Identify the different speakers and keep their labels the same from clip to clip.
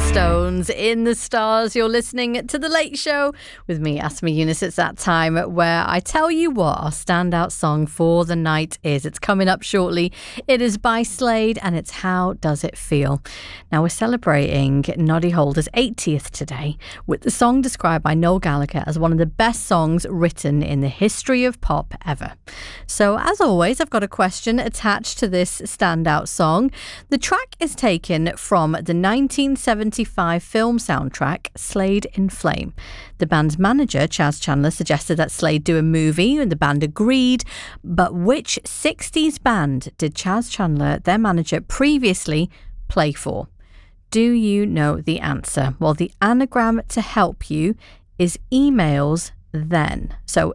Speaker 1: Stones in the Stars. You're listening to The Late Show with me, Asma Yunus. It's that time where I tell you what our standout song for the night is. It's coming up shortly. It is by Slade and it's How Does It Feel? Now, we're celebrating Noddy Holder's 80th today with the song described by Noel Gallagher as one of the best songs written in the history of pop ever. So, as always, I've got a question attached to this standout song. The track is taken from the 1975 film soundtrack Slade in Flame. The band's manager, Chas Chandler, suggested that Slade do a movie and the band agreed. But which 60s band did Chas Chandler, their manager, previously play for? Do you know the answer? Well, the anagram to help you is emails then. So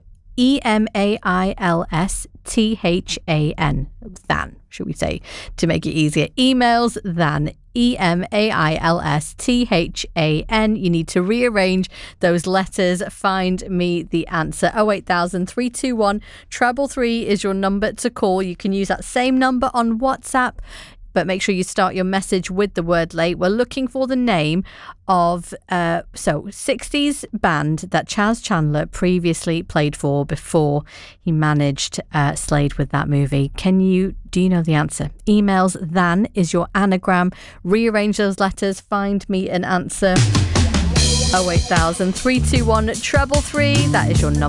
Speaker 1: EMAILSTHAN, than, should we say, to make it easier. Emails than, EMAILSTHAN. You need to rearrange those letters. Find me the answer. 08000 321 333 is your number to call. You can use that same number on WhatsApp, but make sure you start your message with the word late. We're looking for the name of 60s band that Chas Chandler previously played for before he managed Slade with that movie. Do you know the answer? Emails than is your anagram. Rearrange those letters. Find me an answer. 08000 321 333. That is your number.